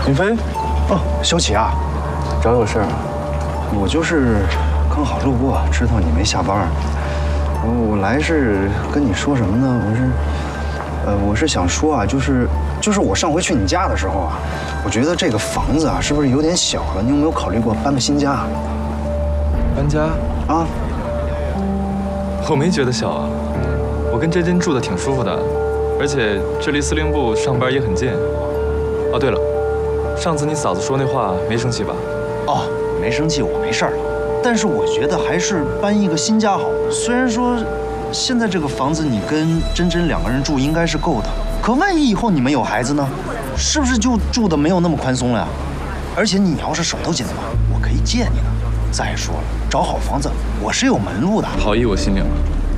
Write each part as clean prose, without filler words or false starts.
云飞， 哦，小启啊， 找我有事啊？ 我就是刚好路过，知道你没下班，我来是跟你说什么呢？我是想说啊，就是我上回去你家的时候啊，我觉得这个房子啊是不是有点小了？你有没有考虑过搬个新家？ 搬家啊？ 我没觉得小啊，我跟真真住的挺舒服的，而且这离司令部上班也很近。哦，对了，上次你嫂子说那话没生气吧？ 哦，没生气，我没事儿。但是我觉得还是搬一个新家好。虽然说现在这个房子你跟真真2个人住应该是够的，可万一以后你们有孩子呢？是不是就住的没有那么宽松了呀？而且你要是手头紧的话，我可以借你的。再说了，找好房子我是有门路的。 好意我心领了。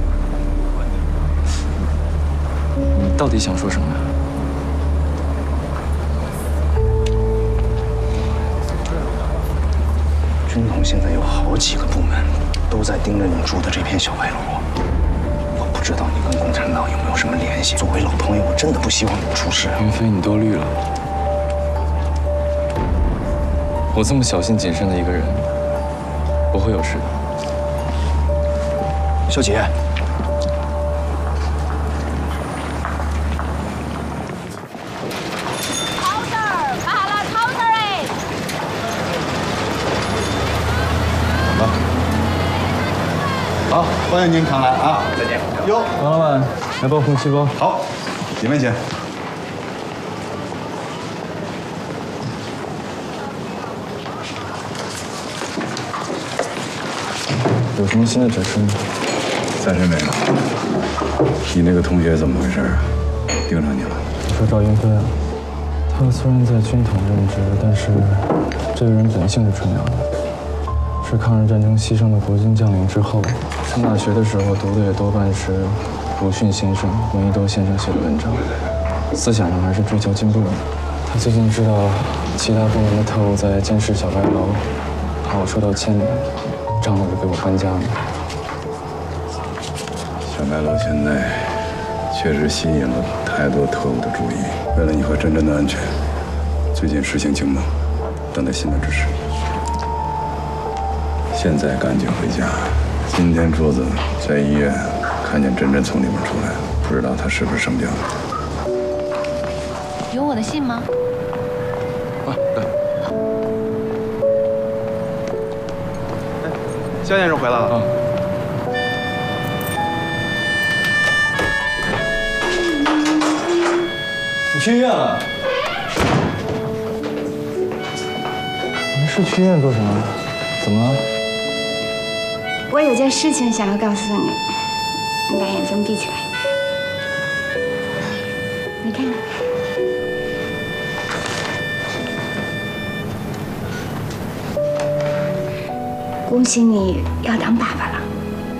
你到底想说什么呀？ 军统现在有好几个部门都在盯着你住的这片小白楼，我不知道你跟共产党有没有什么联系。作为老朋友，我真的不希望你出事。 云飞，你多虑了。我这么小心谨慎的一个人，不会有事的。 小姐， 好，欢迎您常来啊！再见。哟， 王老板，来包红旗包。 好，里面请。 有什么新的指示吗？ 暂时没有。你那个同学怎么回事啊？盯上你了？ 你说赵云飞啊，他虽然在军统任职，但是这个人本性是纯良的，是抗日战争牺牲的国军将领之后。上大学的时候读的也多半是鲁迅先生、闻一多先生写的文章，思想上还是追求进步的。他最近知道其他部门的特务在监视小白楼，怕我收到牵连，张罗着给我搬家呢。 小白楼现在确实吸引了太多特务的注意。为了你和真真的安全，最近实行清梦，等待新的指示。现在赶紧回家。今天桌子在医院看见真真从里面出来了，不知道她是不是生病了。 有我的信吗？ 肖先生回来了。 啊。你去医院了？没事，去医院做什么？怎么了？ 我有件事情想要告诉你，你把眼睛闭起来。你看，恭喜你要当爸爸了。